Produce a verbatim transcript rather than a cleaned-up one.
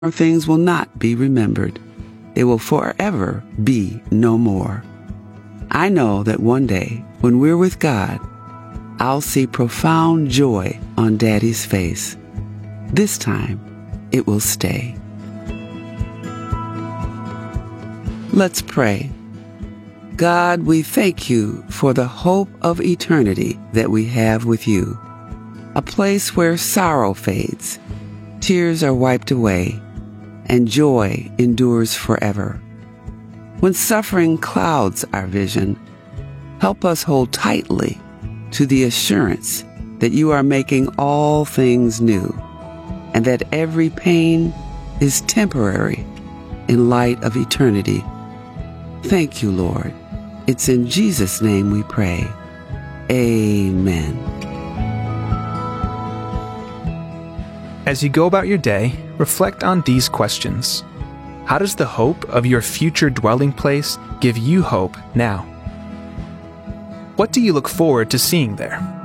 things will not be remembered. They will forever be no more. I know that one day, when we're with God, I'll see profound joy on Daddy's face. This time, it will stay. Let's pray. God, we thank you for the hope of eternity that we have with you, a place where sorrow fades, tears are wiped away, and joy endures forever. When suffering clouds our vision, help us hold tightly to the assurance that you are making all things new, and that every pain is temporary in light of eternity. Thank you, Lord. It's in Jesus' name we pray. Amen. As you go about your day, reflect on these questions. How does the hope of your future dwelling place give you hope now? What do you look forward to seeing there?